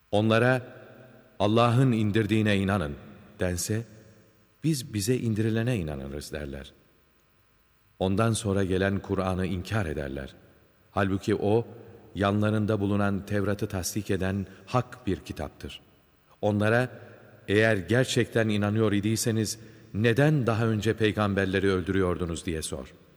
Onlara Allah'ın indirdiğine inanın dense, biz bize indirilene inanırız derler. Ondan sonra gelen Kur'an'ı inkar ederler. Halbuki o, yanlarında bulunan Tevrat'ı tasdik eden hak bir kitaptır. Onlara, eğer gerçekten inanıyor idiyseniz, neden daha önce peygamberleri öldürüyordunuz diye sor.